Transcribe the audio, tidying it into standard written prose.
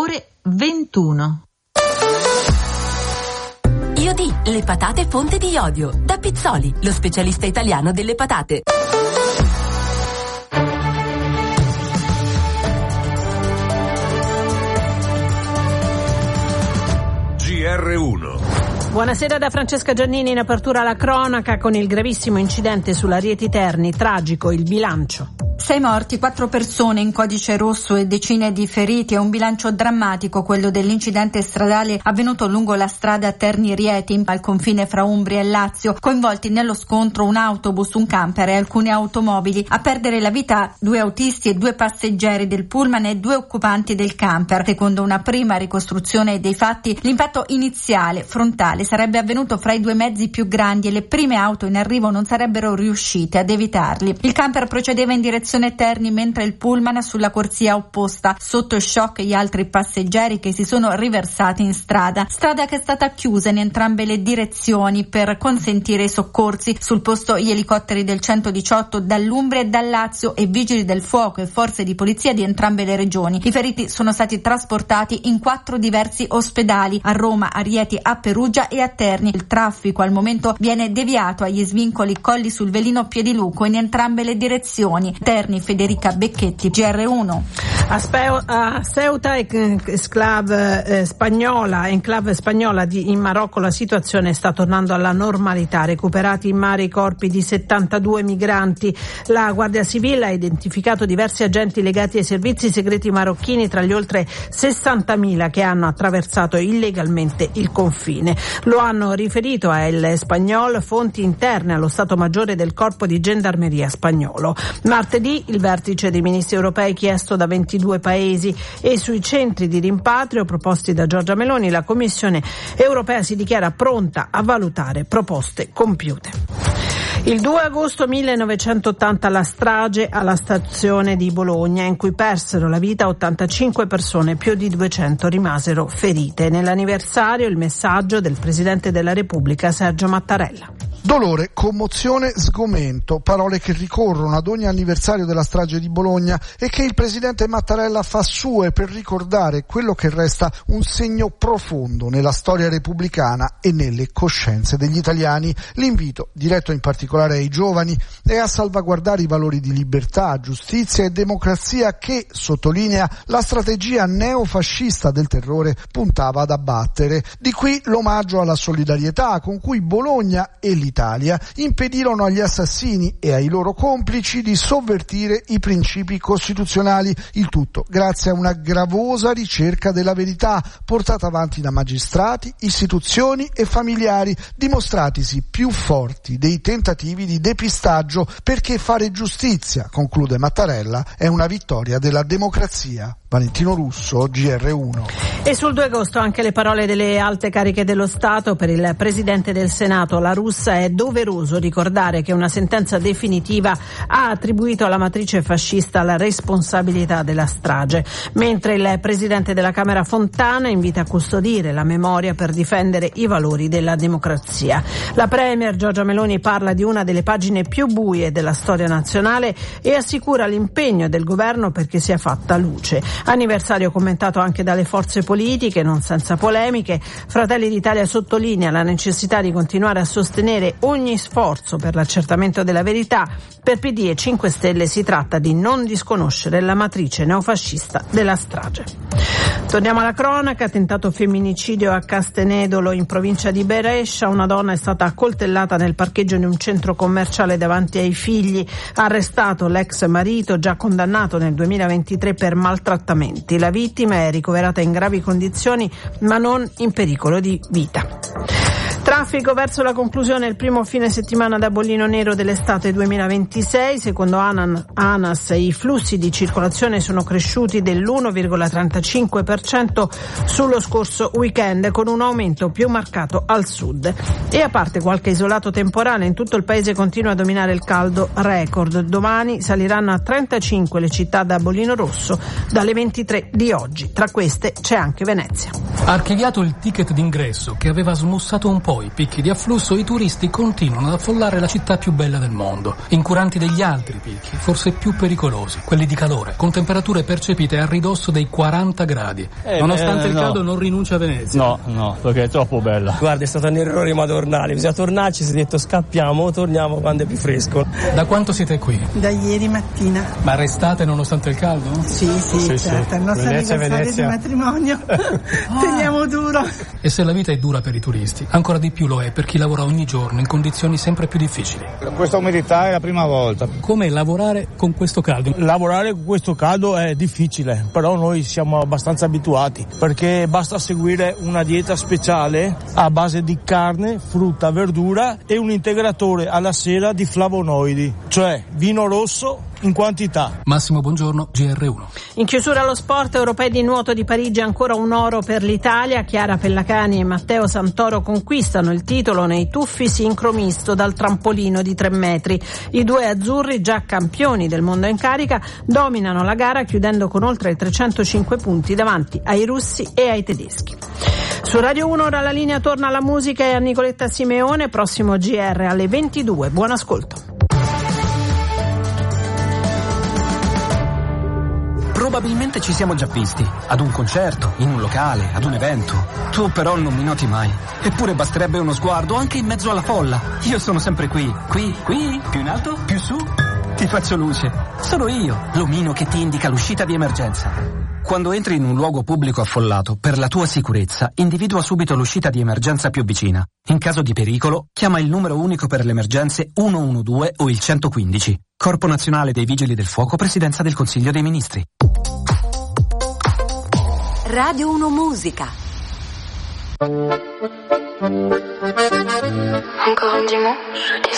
ore 21. Iodi, le patate fonte di iodio. Da Pizzoli, lo specialista italiano delle patate. GR1. Buonasera da Francesca Giannini, in apertura alla cronaca con il gravissimo incidente sulla Rieti Terni, tragico il bilancio. 6 morti, 4 persone in codice rosso e decine di feriti. È un bilancio drammatico quello dell'incidente stradale avvenuto lungo la strada Terni-Rieti, al confine fra Umbria e Lazio. Coinvolti nello scontro un autobus, un camper e alcune automobili. A perdere la vita 2 autisti e 2 passeggeri del pullman e 2 occupanti del camper. Secondo una prima ricostruzione dei fatti, l'impatto iniziale frontale sarebbe avvenuto fra i 2 mezzi più grandi e le prime auto in arrivo non sarebbero riuscite ad evitarli. Il camper procedeva in direzione Terni mentre il pullman sulla corsia opposta. Sotto shock gli altri passeggeri che si sono riversati in strada che è stata chiusa in entrambe le direzioni per consentire i soccorsi. Sul posto gli elicotteri del 118 dall'Umbria e dal Lazio e vigili del fuoco e forze di polizia di entrambe le regioni. I feriti sono stati trasportati in 4 diversi ospedali, a Roma, a Rieti, a Perugia e a Terni. Il traffico al momento viene deviato agli svincoli Colli sul Velino Piediluco in entrambe le direzioni. Terni, Federica Becchetti, GR1. A Ceuta e enclave spagnola in Marocco la situazione sta tornando alla normalità. Recuperati in mare i corpi di 72 migranti. La Guardia Civile ha identificato diversi agenti legati ai servizi segreti marocchini tra gli oltre 60.000 che hanno attraversato illegalmente il confine. Lo hanno riferito a El Español fonti interne allo Stato Maggiore del Corpo di Gendarmeria spagnolo. Martedì il vertice dei ministri europei chiesto da 22 paesi e sui centri di rimpatrio proposti da Giorgia Meloni la Commissione europea si dichiara pronta a valutare proposte compiute. Il 2 agosto 1980 la strage alla stazione di Bologna in cui persero la vita 85 persone, più di 200 rimasero ferite. Nell'anniversario il messaggio del Presidente della Repubblica Sergio Mattarella. Dolore, commozione, sgomento, parole che ricorrono ad ogni anniversario della strage di Bologna e che il Presidente Mattarella fa sue per ricordare quello che resta un segno profondo nella storia repubblicana e nelle coscienze degli italiani. L'invito, diretto in particolare ai giovani, è a salvaguardare i valori di libertà, giustizia e democrazia che, sottolinea, la strategia neofascista del terrore puntava ad abbattere. Di qui l'omaggio alla solidarietà con cui Bologna e l'Italia impedirono agli assassini e ai loro complici di sovvertire i principi costituzionali, il tutto grazie a una gravosa ricerca della verità portata avanti da magistrati, istituzioni e familiari, dimostratisi più forti dei tentativi di depistaggio, perché fare giustizia, conclude Mattarella, è una vittoria della democrazia. Valentino Russo, GR1. E sul 2 agosto anche le parole delle alte cariche dello Stato. Per il Presidente del Senato La Russa è doveroso ricordare che una sentenza definitiva ha attribuito alla matrice fascista la responsabilità della strage, mentre il Presidente della Camera Fontana invita a custodire la memoria per difendere i valori della democrazia. La Premier Giorgia Meloni parla di una delle pagine più buie della storia nazionale e assicura l'impegno del governo perché sia fatta luce. Anniversario commentato anche dalle forze politiche, non senza polemiche. Fratelli d'Italia sottolinea la necessità di continuare a sostenere ogni sforzo per l'accertamento della verità. Per PD e 5 Stelle si tratta di non disconoscere la matrice neofascista della strage. Torniamo alla cronaca. Tentato femminicidio a Castenedolo in provincia di Brescia. Una donna è stata accoltellata nel parcheggio di un centro commerciale davanti ai figli. Arrestato l'ex marito, già condannato nel 2023 per maltrattamenti. La vittima è ricoverata in gravi condizioni ma non in pericolo di vita. Traffico verso la conclusione, il primo fine settimana da bollino nero dell'estate 2026. Secondo ANAS i flussi di circolazione sono cresciuti dell'1,35% sullo scorso weekend, con un aumento più marcato al sud. E a parte qualche isolato temporale, in tutto il paese continua a dominare il caldo record. Domani saliranno a 35 le città da bollino rosso dalle 23 di oggi. Tra queste c'è anche Venezia. Ha archiviato il ticket d'ingresso che aveva smussato un po' Dopo i picchi di afflusso, i turisti continuano ad affollare la città più bella del mondo, incuranti degli altri picchi, forse più pericolosi, quelli di calore, con temperature percepite a ridosso dei 40 gradi. Nonostante il caldo non rinuncia a Venezia. No, perché è troppo bella. Guarda, è stato un errore madornale, bisogna tornarci, si è detto scappiamo, torniamo quando è più fresco. Da quanto siete qui? Da ieri mattina. Ma restate nonostante il caldo? Sì, certo, il nostro anniversario di matrimonio. Teniamo duro. E se la vita è dura per i turisti, ancora di più lo è per chi lavora ogni giorno in condizioni sempre più difficili. Questa umidità è la prima volta. Come lavorare con questo caldo? Lavorare con questo caldo è difficile, però noi siamo abbastanza abituati, perché basta seguire una dieta speciale a base di carne, frutta, verdura e un integratore alla sera di flavonoidi, cioè vino rosso in quantità. Massimo Buongiorno, GR1. In chiusura allo sport, europei di nuoto di Parigi, ancora un oro per l'Italia. Chiara Pellacani e Matteo Santoro conquistano il titolo nei tuffi sincro misto dal trampolino di 3 metri. I due azzurri, già campioni del mondo in carica, dominano la gara chiudendo con oltre 305 punti davanti ai russi e ai tedeschi. Su Radio 1 ora la linea torna alla musica e a Nicoletta Simeone, prossimo GR alle 22. Buon ascolto. Probabilmente ci siamo già visti, ad un concerto, in un locale, ad un evento. Tu però non mi noti mai. Eppure basterebbe uno sguardo anche in mezzo alla folla. Io sono sempre qui, più in alto, più su. Ti faccio luce. Sono io, l'omino che ti indica l'uscita di emergenza. Quando entri in un luogo pubblico affollato, per la tua sicurezza, individua subito l'uscita di emergenza più vicina. In caso di pericolo, chiama il numero unico per le emergenze 112 o il 115. Corpo Nazionale dei Vigili del Fuoco, Presidenza del Consiglio dei Ministri. Radio 1 Musica. Encore un dimanche,